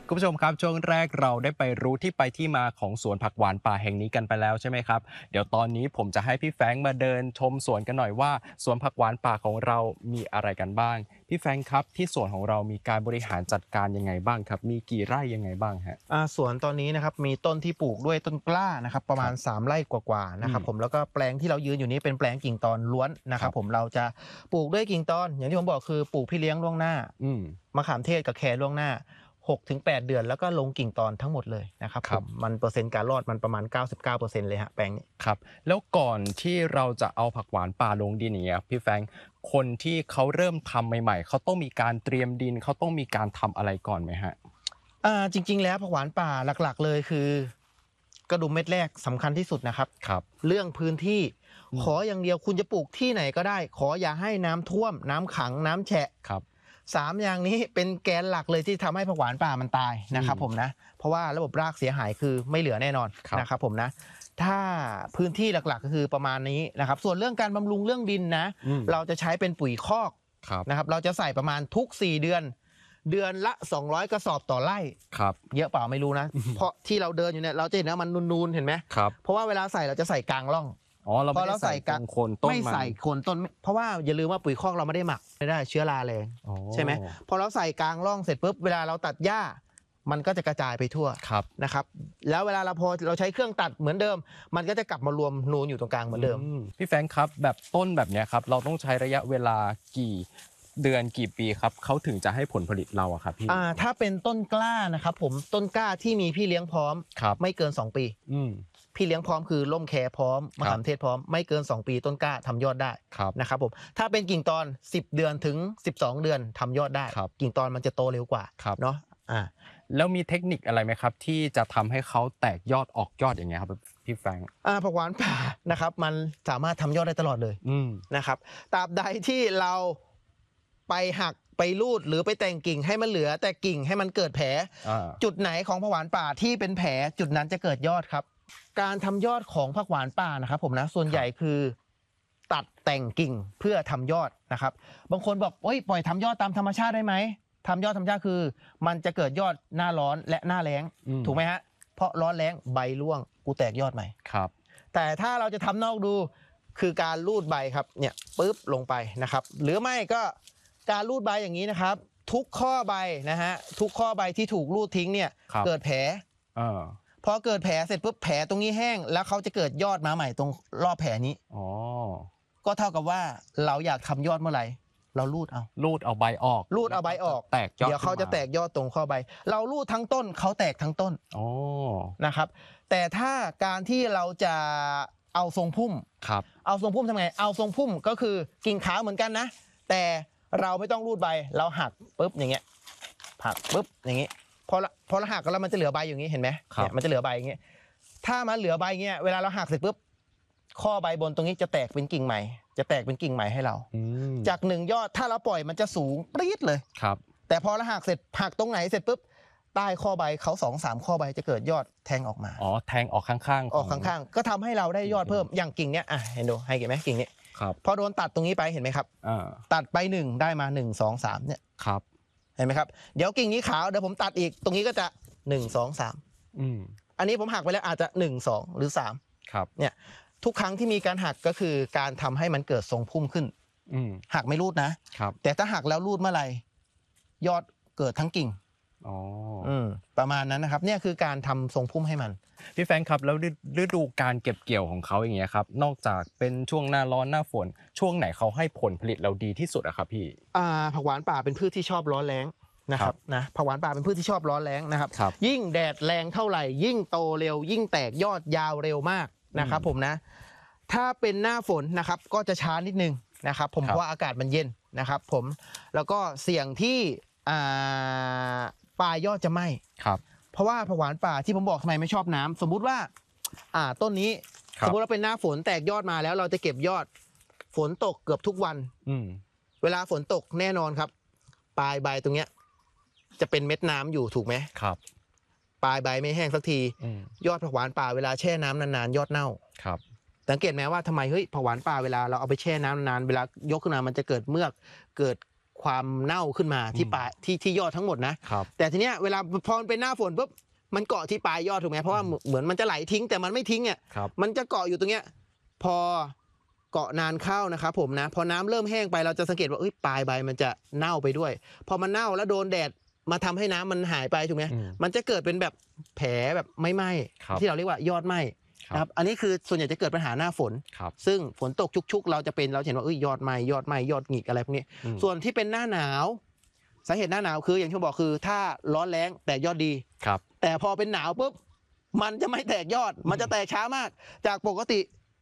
คุณผู้ชมครับช่วงแรกเราได้ไปรู้ที่ไปที่มาของสวนผักหวานป่าแห่งนี้กันไปแล้วใช่ไหมครับเดี๋ยวตอนนี้ผมจะให้พี่แฟรงค์มาเดินชมสวนกันหน่อยว่าสวนผักหวานป่าของเรามีอะไรกันบ้างพี่แฟรงค์ครับที่สวนของเรามีการบริหารจัดการยังไงบ้างครับมีกี่ไร่ยังไงบ้างฮะสวนตอนนี้นะครับมีต้นที่ปลูกด้วยต้นกล้านะครับประมาณครับ 3ไร่กว่าๆนะครับผมแล้วก็แปลงที่เรายืนอยู่นี้เป็นแปลงกิ่งตอนล้วนนะครับครับผมเราจะปลูกด้วยกิ่งตอนอย่างที่ผมบอกคือปลูกพี่เลี้ยงล่วงหน้าอืมมะขามเทศกับแครล่วงหน้า6 ถึง 8 เดือนแล้วก็ลงกิ่งตอนทั้งหมดเลยนะครับครับผมมันเปอร์เซ็นต์การรอดมันประมาณ99%เลยฮะแปลงนี้ครับแล้วก่อนที่เราจะเอาผักหวานป่าลงดินอย่างเงี้ยพี่แฟรงค์คนที่เขาเริ่มทำใหม่ๆเขาต้องมีการเตรียมดินเขาต้องมีการทำอะไรก่อนไหมฮะจริงๆแล้วผักหวานป่าหลักๆเลยคือกระดุมเม็ดแรกสำคัญที่สุดนะครับครับเรื่องพื้นที่อืมขออย่างเดียวคุณจะปลูกที่ไหนก็ได้ขออย่าให้น้ำท่วมน้ำขังน้ำแฉะครับ 3 อย่างนี้เป็นแกนหลักเลยที่ทำให้ผักหวานป่ามันตายนะครับผมนะเพราะว่าระบบรากเสียหายคือไม่เหลือแน่นอนครับนะครับผมนะถ้าพื้นที่หลักๆก็คือประมาณนี้นะครับส่วนเรื่องการบำรุงเรื่องดินนะอืมเราจะใช้เป็นปุ๋ยคอกครับนะครับเราจะใส่ประมาณทุก4 เดือนเดือนละ200 กระสอบต่อไร่ครับเยอะเปล่าไม่รู้นะเพราะที่เราเดินอยู่เนี่ยเราจะเห็นว่ามันนูนๆเห็นไหมครับเพราะว่าเวลาใส่เราจะใส่กลางร่องอ๋อเราพอไม่ได้ใส่ตรงโคนต้นไม่มันใส่โคนต้นเพราะว่าอย่าลืมว่าปุ๋ยคอกเราไม่ได้หมักไม่ได้เชื้อราแรงอ๋อใช่ไหมพอเราใส่กลางร่องเสร็จปุ๊บเวลาเราตัดหญ้ามันก็จะกระจายไปทั่วครับนะครับแล้วเวลาเราใช้เครื่องตัดเหมือนเดิมมันก็จะกลับมารวมนูนอยู่ตรงกลางเหมือนเดิมพี่แฟรงค์ครับแบบต้นแบบเนี้ยครับเราต้องใช้ระยะเวลากี่เดือนกี่ปีครับเขาถึงจะให้ผลผลิตเราอะครับพี่ถ้าเป็นต้นกล้านะครับผมต้นกล้าที่มีพี่เลี้ยงพร้อมครับไม่เกิน2 ปีอืมพี่เลี้ยงพร้อมคือล่มแคพร้อมมะขามเทศพร้อมไม่เกิน2 ปีต้นกล้าทำยอดได้ครับนะครับผมถ้าเป็นกิ่งตอน10 เดือนถึง12 เดือนทำยอดได้ครับกิ่งตอนมันจะโตเร็วกว่าครับเนาะอ่าแล้วมีเทคนิคอะไรไหมครับที่จะทำให้เขาแตกยอดออกยอดอย่างเงี้ยครับพี่แฟรงค์ผักหวานป่านะครับมันสามารถทำยอดได้ตลอดเลยอืมนะครับตราบใดที่เราไปหักไปรูดหรือไปแต่งกิ่งให้มันเหลือแต่กิ่งให้มันเกิดแผลจุดไหนของผักหวานป่าที่เป็นแผลจุดนั้นจะเกิดยอดครับการทำยอดของผักหวานป่านะครับผมนะส่วนใหญ่คือตัดแต่งกิ่งเพื่อทำยอดนะครับบางคนบอกโอ้ยปล่อยทำยอดตามธรรมชาติได้ไหมทำยอดธรรมชาติคือมันจะเกิดยอดหน้าร้อนและหน้าแล้งถูกไหมฮะเพราะร้อนแล้งใบร่วงกูแตกยอดใหม่ครับแต่ถ้าเราจะทำนอกดูคือการรูดใบครับเนี่ยปึ๊บลงไปนะครับหรือไม่ก็การรูดใบอย่างนี้นะครับทุกข้อใบนะฮะทุกข้อใบที่ถูกรูดทิ้งเนี่ยเกิดแผลพอเกิดแผลเสร็จปุ๊บแผลตรงนี้แห้งแล้วเขาจะเกิดยอดมาใหม่ตรงรอบแผลนี้ก็เท่ากับว่าเราอยากทำยอดเมื่อไหร่เรารูดเอาใบออกแตกยอดเดี๋ยวเขาจะแตกยอดตรงข้อใบเรารูดทั้งต้นเขาแตกทั้งต้นนะครับแต่ถ้าการที่เราจะเอาทรงพุ่มเอาทรงพุ่มทำไงเอาทรงพุ่มก็คือกิ่งขาวเหมือนกันนะแต่เราไม่ต้องรูดใบเราหักปุ๊บอย่างเงี้ยหักปุ๊บอย่างงี้พอเราหักแล้วมันจะเหลือใบอย่างงี้เห็นไหมเนี่ยมันจะเหลือใบอย่างเงี้ยถ้ามันเหลือใบเงี้ยเวลาเราหักเสร็จปุ๊บข้อใบบนตรงนี้จะแตกเป็นกิ่งใหม่ให้เราจาก1 ยอดถ้าเราปล่อยมันจะสูงปรี๊ดเลยแต่พอเราหักเสร็จหักตรงไหนเสร็จปุ๊บใต้ข้อใบเขา2-3ข้อใบจะเกิดยอดแทงออกมาแทงออกข้างๆออกข้างๆก็ทำให้เราได้ยอดเพิ่มอย่างกิ่งเนี้ยเห็นดูให้เห็นไหมกิ่งนี้พอโดนตัดตรงนี้ไปเห็นไหมครับตัดไป1ได้มา1 2 3เนี่ยเห็นไหมครับเดี๋ยวกิ่งนี้ขาวเดี๋ยวผมตัดอีกตรงนี้ก็จะ1 2 3อันนี้ผมหักไปแล้วอาจจะ1 2หรือ3เนี่ยทุกครั้งที่มีการหักก็คือการทำให้มันเกิดทรงพุ่มขึ้นหักไม่รูดนะแต่ถ้าหักแล้วรูดเมื่อไหร่ยอดเกิดทั้งกิ่งประมาณนั้นนะครับเนี่ยคือการทำทรงพุ่มให้มันพี่แฟรงค์ครับแล้วฤดูการเก็บเกี่ยวของเขาอย่างเงี้ยครับนอกจากเป็นช่วงหน้าร้อนหน้าฝนช่วงไหนเขาให้ผลผลิตเราดีที่สุดอะครับพี่ผักหวานป่าเป็นพืชที่ชอบร้อนแล้งนะครับนะผักหวานป่าเป็นพืชที่ชอบร้อนแล้งนะครับยิ่งแดดแรงเท่าไหร่ยิ่งโตเร็วยิ่งแตกยอดยาวเร็วมากนะครับผมนะถ้าเป็นหน้าฝนนะครับก็จะช้านิดนึงนะครับผมเพราะว่าอากาศมันเย็นนะครับผมแล้วก็เสี่ยงที่ปลายยอดจะไหม้เพราะว่าผักหวานป่าที่ผมบอกทำไมไม่ชอบน้ำสมมุติว่าต้นนี้สมมุติว่าเป็นหน้าฝนแตกยอดมาแล้วเราจะเก็บยอดฝนตกเกือบทุกวันเวลาฝนตกแน่นอนครับปลายใบตรงเนี้ยจะเป็นเม็ดน้ำอยู่ถูกไหมปลายใบไม่แห้งสักทียอดผักหวานป่าเวลาแช่น้ำนานๆยอดเน่าสังเกตไหมว่าทำไมเฮ้ยผักหวานป่าเวลาเราเอาไปแช่น้ำนานเวลายกขึ้นมามันจะเกิดเมือกเกิดคความเน่าขึ้นมาที่ปลายที่ยอดทั้งหมดนะครับแต่ทีเนี้ยเวลาพอมันเป็นหน้าฝนปุ๊บมันเกาะที่ปลายยอดถูกไหมเพราะว่าเหมือนมันจะไหลทิ้งแต่มันไม่ทิ้งอ่ะมันจะเกาะอยู่ตรงเนี้ยพอเกาะนานเข้านะครับผมนะพอน้ำเริ่มแห้งไปเราจะสังเกตว่าปลายใบมันจะเน่าไปด้วยพอมันเน่าแล้วโดนแดดมาทำให้น้ำมันหายไปถูกไหมมันจะเกิดเป็นแบบแผลแบบไม่ไหม้ที่เราเรียกว่ายอดไหม้นะครับอันนี้คือส่วนใหญ่จะเกิดปัญหาหน้าฝนซึ่งฝนตกชุกๆเราจะเป็นเราเห็นว่ายอดไหม้ยอดหงิกอะไรพวกนี้ส่วนที่เป็นหน้าหนาวสาเหตุหน้าหนาวคืออย่างที่ผมบอกคือถ้าร้อนแล้งแตกยอดดีแต่พอเป็นหนาวปุ๊บมันจะไม่แตกยอดมันจะแตกช้ามากจากปกติ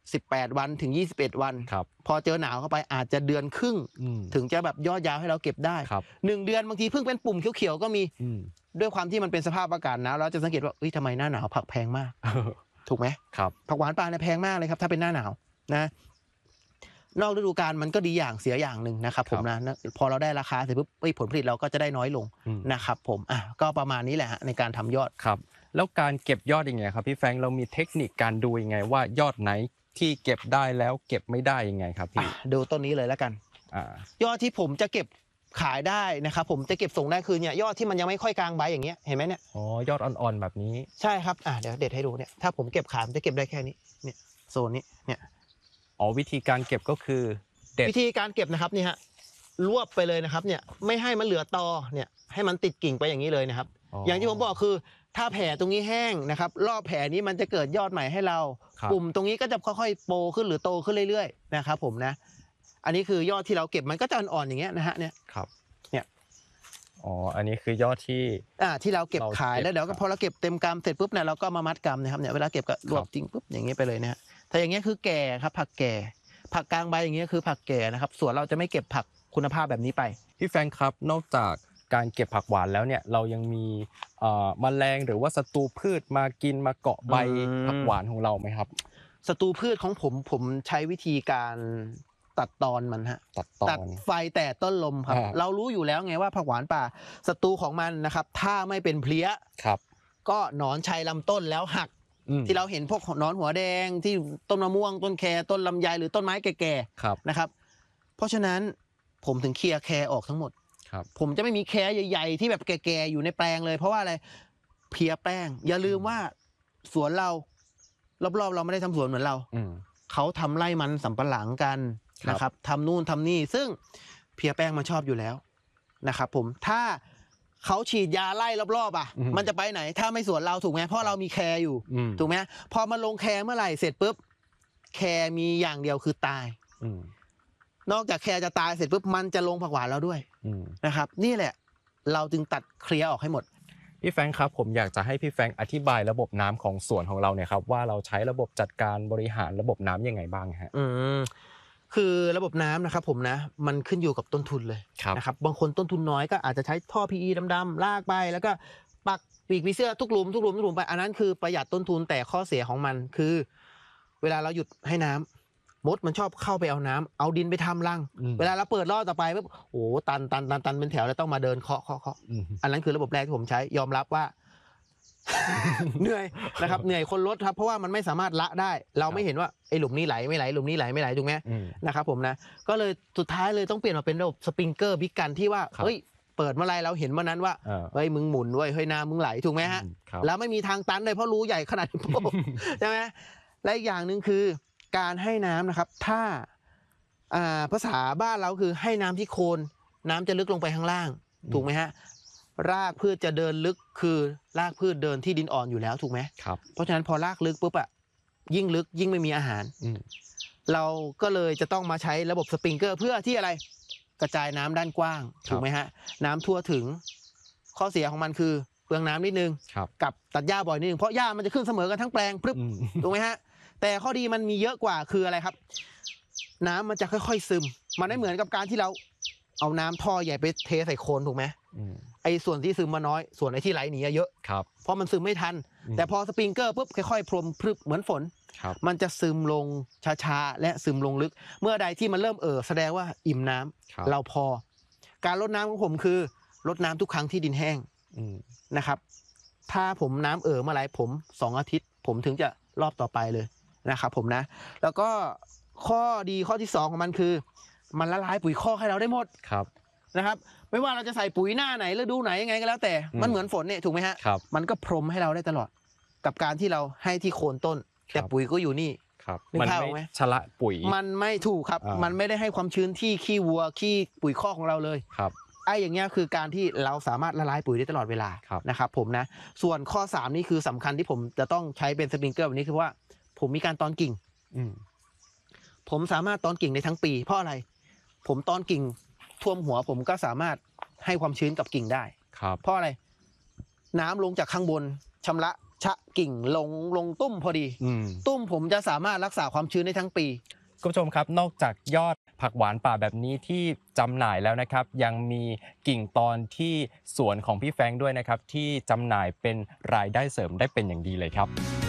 18 วันถึง21 วันพอเจอหนาวเข้าไปอาจจะเดือนครึ่งถึงจะแบบยอดยาวให้เราเก็บได้1 เดือนบางทีเพิ่งเป็นปุ่มเขียวๆก็มีด้วยความที่มันเป็นสภาพอากาศหนาวเราจะสังเกตว่าทำไมหน้าหนาวผักแพงมากถูกไหมผักหวานป่าเนี่ยแพงมากเลยครับถ้าเป็นหน้าหนาวนะนอกฤดูกาลมันก็ดีอย่างเสียอย่างหนึ่งนะครับผมนะพอเราได้ราคาเสร็จปุ๊บผลผลิตเราก็จะได้น้อยลงนะครับผมก็ประมาณนี้แหละฮะในการทำยอดครับแล้วการเก็บยอดยังไงครับพี่แฟรงค์เรามีเทคนิคการดูยังไงว่ายอดไหนที่เก็บได้แล้วเก็บไม่ได้ยังไงครับพี่ดูต้นนี้เลยแล้วกันยอดที่ผมจะเก็บขายได้นะครับผมจะเก็บส่งได้คือเนี่ยยอดที่มันยังไม่ค่อยกลางใบอย่างเงี้ยเห็นไหมเนี่ยยอดอ่อนๆแบบนี้ใช่ครับเดี๋ยวเด็ดให้ดูเนี่ยถ้าผมเก็บขายมันจะเก็บได้แค่นี้เนี่ยโซนนี้เนี่ยวิธีการเก็บก็คือเด็ดวิธีการเก็บนะครับนี่ฮะรวบไปเลยนะครับเนี่ยไม่ให้มันเหลือตอเนี่ยให้มันติดกิ่งไปอย่างนี้เลยนะครับอย่างที่ผมบอกคือถ้าแผลตรงนี้แห้งนะครับรอบแผลนี้มันจะเกิดยอดใหม่ให้เราปุ่มตรงนี้ก็จะค่อยๆโปขึ้นหรือโตขึ้นเรื่อยๆนะครับผมนะอันนี้คือยอดที่เราเก็บมันก็จะอ่อนๆอย่างเงี้ยนะฮะเนี่ยครับเนี่ยอันนี้คือยอดที่เราเก็บขายแล้วเดี๋ยวพอเราเก็บเต็มกำเสร็จปุ๊บเนี่ยเราก็มามัดกำนะครับเนี่ยเวลาเก็บก็รวบทิ้งปุ๊บอย่างเงี้ยไปเลยนะฮะถ้าอย่างเงี้ยคือแก่ครับผักแก่ผักกลางใบอย่างเงี้ยคือผักแก่นะครับส่วนเราจะไม่เก็บผักคุณภาพแบบนี้ไปพี่แฟรงค์ครับนอกจากการเก็บผักหวานแล้วเนี่ยเรายังมีแมลงหรือว่าศัตรูพืชมากินมาเกาะใบผักหวานของเราไหมครับศัตรูพืชของผมใช้วิธีการตัดตอนมันฮะตัดไฟแต่ต้นลมครับเรารู้อยู่แล้วไงว่าผักหวานป่าศัตรูของมันนะครับถ้าไม่เป็นเพลี้ยก็หนอนชัยลำต้นแล้วหักที่เราเห็นพวกหนอนหัวแดงที่ต้นมะม่วงต้นแคต้นลำไยหรือต้นไม้แก่ๆนะครับเพราะฉะนั้นผมถึงเคลียร์แคออกทั้งหมดผมจะไม่มีแคใหญ่ๆที่แบบแก่ๆอยู่ในแปลงเลยเพราะว่าอะไรเพลียแป้งอย่าลืมว่าสวนเรารอบๆเราไม่ได้ทำสวนเหมือนเราเขาทำไร่มันสำปะหลังกันนะครับทำนู่นทำนี่ซึ่งเพลียแป้งมันชอบอยู่แล้วนะครับผมถ้าเขาฉีดยาไล่รอบๆมันจะไปไหนถ้าไม่สวนเราถูกไหมเพราะเรามีแคร์อยู่ถูกไหมพอมาลงแคร์เมื่อไหร่เสร็จปุ๊บแคร์มีอย่างเดียวคือตายนอกจากแคร์จะตายเสร็จปุ๊บมันจะลงผักหวานเราด้วยนะครับนี่แหละเราจึงตัดเคลียร์ออกให้หมดพี่แฟรงค์ครับผมอยากจะให้พี่แฟรงค์อธิบายระบบน้ำของสวนของเราเนี่ยครับว่าเราใช้ระบบจัดการบริหารระบบน้ำยังไงบ้างฮะคือระบบน้ำนะครับผมนะมันขึ้นอยู่กับต้นทุนเลยนะครับบางคนต้นทุนน้อยก็อาจจะใช้ท่อ PE ดำๆลากไปแล้วก็ปักปีกผีเสื้อทุกหลุมไปอันนั้นคือประหยัดต้นทุนแต่ข้อเสียของมันคือเวลาเราหยุดให้น้ำมดมันชอบเข้าไปเอาน้ำเอาดินไปทำรังเวลาเราเปิดรอบต่อไปปุ๊บโอ้ตันเป็นแถวแล้วต้องมาเดินเคาะอันนั้นคือระบบแรกที่ผมใช้ยอมรับว่า เหนื่อยนะครับเหนื่อยคนรถครับเพราะว่ามันไม่สามารถละได้เราไม่เห็นว่าไอ้หลุมนี้ไหลไม่ไหลหลุมนี้ไหลไม่ไหลถูกไหมนะครับผมนะก็เลยสุดท้ายเลยต้องเปลี่ยนมาเป็นระบบสปริงเกอร์บิ๊กกันที่ว่าเฮ้ยเปิดเมื่อไรเราเห็นเมื่อนั้นว่าเฮ้ยมึงหมุนเว้ยเฮ้ยน้ำมึงไหลถูกไหมฮะแล้วไม่มีทางตันเลยเพราะรูใหญ่ขนาดนี้ใช่ไหมและอีกอย่างหนึ่งคือการให้น้ำนะครับถ้าภาษาบ้านเราคือให้น้ำที่โคนน้ำจะลึกลงไปข้างล่างถูกไหมฮะรากพืชจะเดินลึกคือรากพืชเดินที่ดินอ่อนอยู่แล้วถูกไหมครับเพราะฉะนั้นพอรากลึกปุ๊บยิ่งลึกยิ่งไม่มีอาหารเราก็เลยจะต้องมาใช้ระบบสปริงเกอร์เพื่อที่อะไรกระจายน้ำด้านกว้างถูกไหมฮะน้ำทั่วถึงข้อเสียของมันคือเปลืองน้ำนิดนึงกับตัดหญ้าบ่อยนิดนึงเพราะหญ้ามันจะขึ้นเสมอกันทั้งแปลงพรึบถูกไหมฮะแต่ข้อดีมันมีเยอะกว่าคืออะไรครับน้ำมันจะค่อยๆซึมมันไม่เหมือนกับการที่เราเอาน้ำท่อใหญ่ไปเทใส่โคลนถูกไหมไอ้ส่วนที่ซึมมาน้อยส่วนไอ้ที่ไหลหนีเยอะเพราะมันซึมไม่ทันแต่พอสปริงเกอร์ปุ๊บค่อยๆพรมพรึบเหมือนฝนมันจะซึมลงช้าๆและซึมลงลึกเมื่อใดที่มันเริ่มแสดงว่าอิ่มน้ำเราพอการรดน้ำของผมคือรดน้ำทุกครั้งที่ดินแห้งนะครับถ้าผมน้ำเมื่อไหร่ผม2 อาทิตย์ผมถึงจะรอบต่อไปเลยนะครับผมนะแล้วก็ข้อดีข้อที่2ของมันคือมันละลายปุ๋ยคอกให้เราได้หมดนะครับไม่ว่าเราจะใส่ปุ๋ยหน้าไหนฤดูไหนยังไงก็แล้วแต่มันเหมือนฝนเนี่ยถูกไหมฮะครับมันก็พรมให้เราได้ตลอดกับการที่เราให้ที่โคนต้น แต่ครับปุ๋ยก็อยู่นี่ครับนึกมันภาพอไม่อกไหมชะละปุ๋ยมันไม่ถูกครับอ่ามัมันไม่ได้ให้ความชื้นที่ขี้วัวขี้ปุ๋ยคอกของเราเลยครับไอ้อย่างเงี้ยคือการที่เราสามารถละลายปุ๋ยได้ตลอดเวลาครับนะครับผมนะส่วนข้อ3นี่คือสำคัญที่ผมจะต้องใช้เป็นสปริงเกอร์แบบนี้คือว่าผมมีการตอนกิ่งอืมผมสามารถตอนกิ่งในทั้งปีเพราะอะไรผมตอนกิ่งท่วมหัวผมก็สามารถให้ความชื้นกับกิ่งได้ครับเพราะอะไรน้ำลงจากข้างบนชำระชะกิ่งลงตุ้มพอดีอืมตุ้มผมจะสามารถรักษาความชื้นได้ทั้งปีคุณผู้ชมครับนอกจากยอดผักหวานป่าแบบนี้ที่จำหน่ายแล้วนะครับ ยังมีกิ่งตอนที่สวนของพี่แฟรงค์ด้วยนะครับ ที่จำหน่ายเป็นรายได้เสริมได้เป็นอย่างดีเลยครับ